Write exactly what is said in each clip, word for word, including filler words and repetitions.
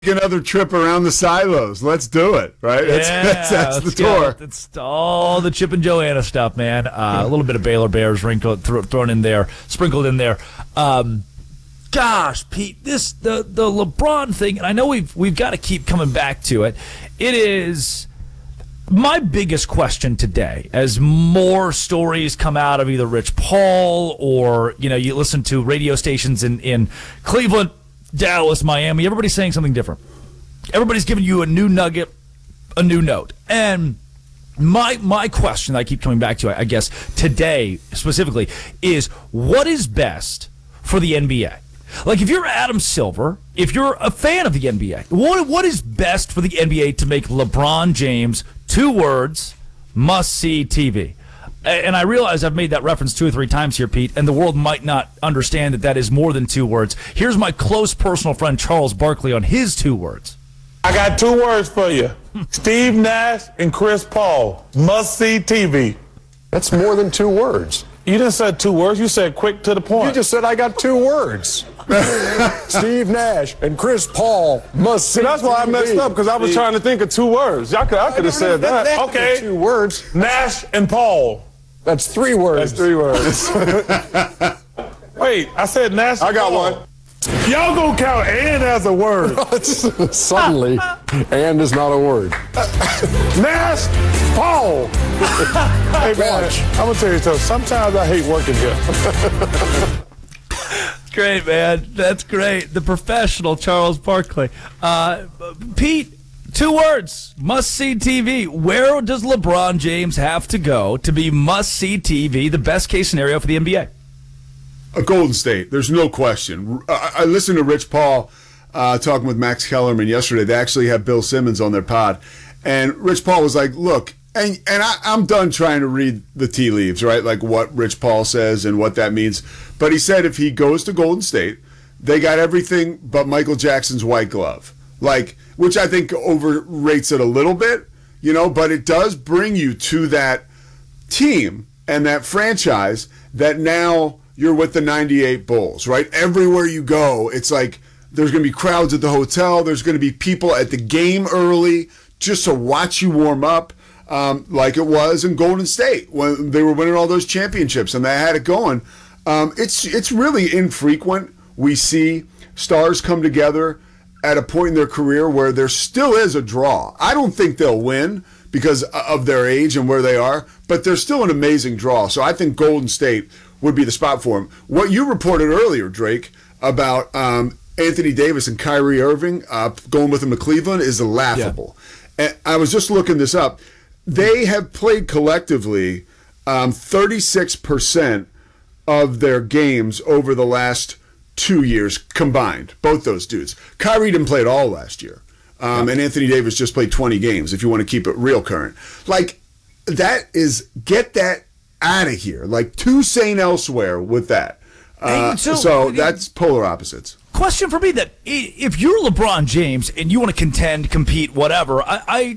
Another trip around the silos. Let's do it, right? Yeah, that's, that's, that's the tour. Go. It's all the Chip and Joanna stuff, man. Uh, a little bit of Baylor Bears wrinkled, th- thrown in there, sprinkled in there. Um, gosh, Pete, this the the LeBron thing, and I know we've we've got to keep coming back to it. It is my biggest question today, as more stories come out of either Rich Paul or you know you listen to radio stations in in Cleveland, Dallas, Miami, everybody's saying something different. Everybody's giving you a new nugget, a new note. And my my question that I keep coming back to, I guess, today specifically, is what is best for the N B A? Like, if you're Adam Silver, if you're a fan of the N B A, what what is best for the N B A to make LeBron James, two words, must-see T V? And I realize I've made that reference two or three times here, Pete, and the world might not understand that that is more than two words. Here's my close personal friend Charles Barkley on his two words. I got two words for you. Steve Nash and Chris Paul. Must-see T V. That's more than two words. You didn't say two words. You said quick to the point. You just said I got two words. Steve Nash and Chris Paul must see. That's why I messed up, because I was trying to think of two words. Y'all could, I could have said that. that Okay. Two words. Nash and Paul. That's three words. That's three words. Wait, I said Nash. I got Paul. one. Y'all gonna count and as a word. Suddenly, and is not a word. Nash, Paul. Hey, man, Watch. I'm gonna tell you something. Sometimes I hate working here. Great, man. That's great. The professional Charles Barkley. Uh, Pete, two words. Must-see T V. Where does LeBron James have to go to be must-see T V, the best-case scenario for the N B A? A Golden State. There's no question. I, I listened to Rich Paul uh, talking with Max Kellerman yesterday. They actually have Bill Simmons on their pod. And Rich Paul was like, look, and, and I, I'm done trying to read the tea leaves, right? Like what Rich Paul says and what that means. But he said if he goes to Golden State, they got everything but Michael Jackson's white glove. Like, which I think overrates it a little bit, you know, but it does bring you to that team and that franchise that now you're with the ninety-eight Bulls, right? Everywhere you go, it's like there's going to be crowds at the hotel. There's going to be people at the game early just to watch you warm up, um, like it was in Golden State when they were winning all those championships and they had it going. Um, it's it's really infrequent we see stars come together at a point in their career where there still is a draw. I don't think they'll win because of their age and where they are, but there's still an amazing draw. So I think Golden State would be the spot for him. What you reported earlier, Drake, about um, Anthony Davis and Kyrie Irving uh, going with him to Cleveland is laughable. Yeah. And I was just looking this up. They have played collectively um, thirty-six percent of their games over the last two years combined, both those dudes. Kyrie didn't play at all last year. Um, and Anthony Davis just played twenty games, if you want to keep it real current. Like, that is, get that out of here. Like, two Saint elsewhere with that. Uh, Hey, so- so that's polar opposites. Question for me, that i- if you're LeBron James and you want to contend, compete, whatever, I, I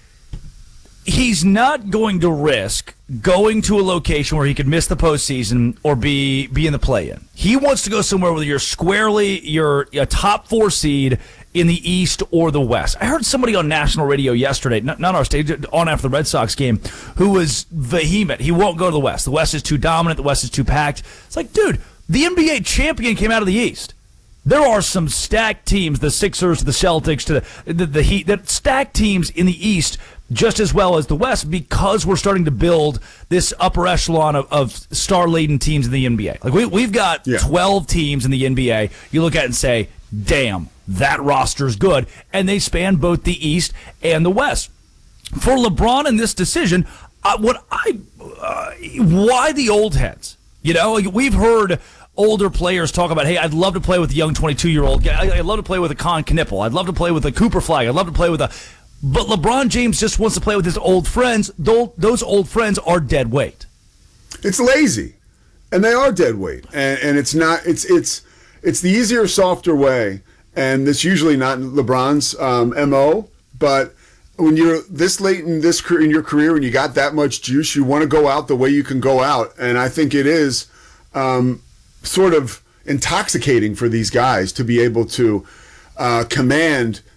he's not going to risk going to a location where he could miss the postseason or be be in the play-in. He wants to go somewhere where you're squarely, you're a top four seed in the East or the West. I heard somebody on national radio yesterday, not, not our stage, on after the Red Sox game, who was vehement. He won't go to the West. The West is too dominant. The West is too packed. It's like, dude, the N B A champion came out of the East. There are some stacked teams, the Sixers, the Celtics, to the, the, the Heat, that stacked teams in the East just as well as the West, because we're starting to build this upper echelon of, of star-laden teams in the N B A. Like we, we've got yeah. twelve teams in the N B A. You look at it and say, damn, that roster's good. And they span both the East and the West. For LeBron in this decision, uh, what I uh, why the old heads? You know, like we've heard older players talk about, hey, I'd love to play with a young twenty-two-year-old guy. I'd love to play with a Con Knippel. I'd love to play with a Cooper Flag. I'd love to play with a... But LeBron James just wants to play with his old friends. Those old friends are dead weight. It's lazy, and they are dead weight, and, and it's not. It's it's it's the easier, softer way, and it's usually not LeBron's um, M O. But when you're this late in this in your career and you got that much juice, you want to go out the way you can go out, and I think it is um, sort of intoxicating for these guys to be able to uh, command